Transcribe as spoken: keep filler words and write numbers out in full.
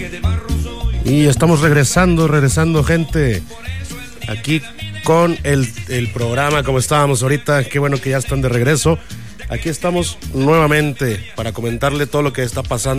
Y estamos regresando, regresando, gente, aquí con el, el programa como estábamos ahorita. Qué bueno que ya están de regreso. Aquí estamos nuevamente para comentarle todo lo que está pasando